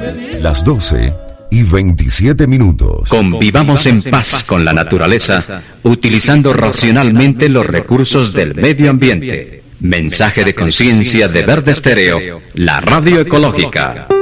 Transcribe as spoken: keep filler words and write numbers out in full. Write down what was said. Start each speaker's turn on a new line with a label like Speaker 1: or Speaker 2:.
Speaker 1: Las doce y veintisiete minutos.
Speaker 2: Convivamos en paz con la naturaleza, utilizando racionalmente los recursos del medio ambiente. Mensaje de conciencia de Verde Estéreo, la radio ecológica.